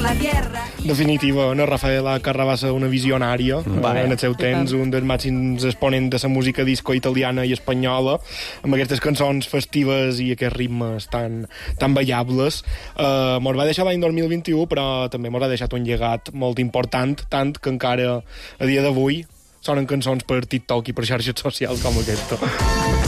definitiva, no? Rafaela Carrà va ser una visionària en el seu temps, un dels màxims exponents de la música disco italiana i espanyola, amb aquestes cançons festives i aquests ritmes tan ballables. Mos va deixar l'any 2021, però també mos ha deixat un llegat molt important, tant que encara a dia d'avui sonen cançons per TikTok i per xarxes socials com aquesta.